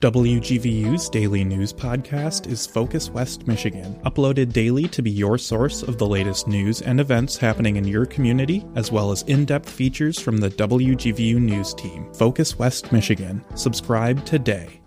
WGVU's daily news podcast is Focus West Michigan, uploaded daily to be your source of the latest news and events happening in your community, as well as in-depth features from the WGVU news team. Focus West Michigan. Subscribe today.